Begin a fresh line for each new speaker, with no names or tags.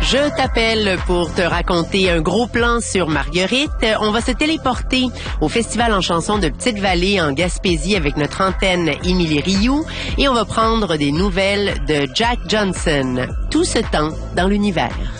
Je t'appelle pour te raconter un gros plan sur Marguerite. On va se téléporter au Festival en chansons de Petite-Vallée en Gaspésie avec notre antenne Émilie Rioux et on va prendre des nouvelles de Jack Johnson. Tout ce temps dans l'univers.